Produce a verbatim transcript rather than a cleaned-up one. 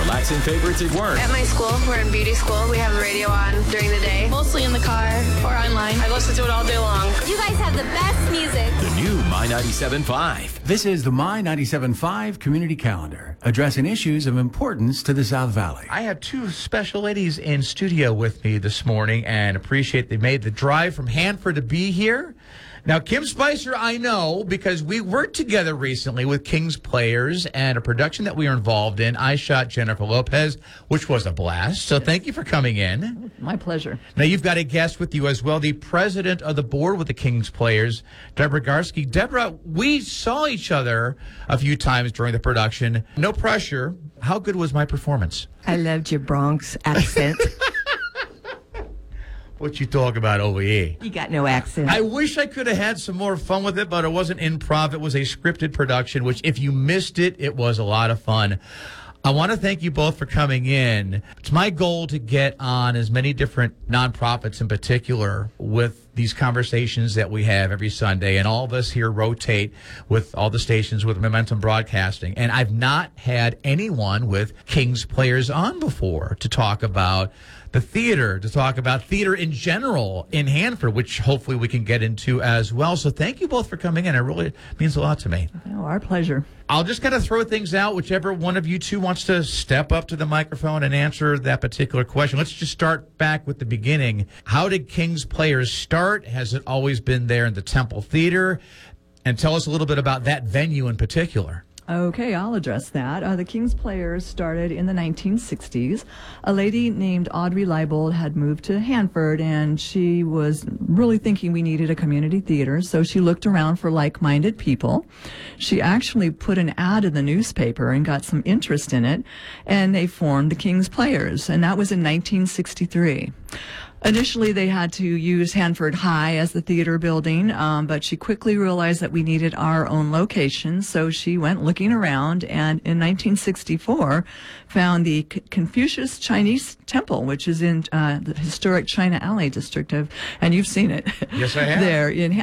relaxing favorites at work. At my school, we're in beauty school. We have the radio on during the day. Mostly in the car or online. I listen to it all day long. You guys have the best music. The new My ninety-seven point five. This is the My ninety-seven point five Community Calendar, addressing issues of importance to the South Valley. I have two special ladies in studio with me this morning and appreciate they made the drive from Hanford to be here. Now, Kim Spicer, I know because we worked together recently with Kings Players and a production that we were involved in. I shot Jennifer Lopez, which was a blast. So thank you for coming in. My pleasure. Now, you've got a guest with you as well, the president of the board with the Kings Players, Deborah Garsky. Deborah, we saw each other a few times during the production. No pressure. How good was my performance? I loved your Bronx accent. What you talk about over here? You got no accent. I wish I could have had some more fun with it, but it wasn't improv. It was a scripted production, which if you missed it, it was a lot of fun. I want to thank you both for coming in. It's my goal to get on as many different nonprofits in particular with these conversations that we have every Sunday, and all of us here rotate with all the stations with Momentum Broadcasting. And I've not had anyone with Kings Players on before to talk about the theater, to talk about theater in general in Hanford, which hopefully we can get into as well. So thank you both for coming in. It really means a lot to me. Oh, our pleasure. I'll just kind of throw things out, whichever one of you two wants to step up to the microphone and answer that particular question. Let's just start back with the beginning. How did Kings Players start? Has it always been there in the Temple Theater? And tell us a little bit about that venue in particular. Okay, I'll address that. Uh, the Kings Players started in the nineteen sixties. A lady named Audrey Leibold had moved to Hanford, and she was really thinking we needed a community theater, so she looked around for like-minded people. She actually put an ad in the newspaper and got some interest in it, and they formed the Kings Players, and that was in nineteen sixty-three. Initially, they had to use Hanford High as the theater building, um, but she quickly realized that we needed our own location, so she went looking around, and in nineteen sixty-four found the C- Confucius Chinese Temple, which is in uh, the historic China Alley district of, and you've seen it. Yes, I have. There in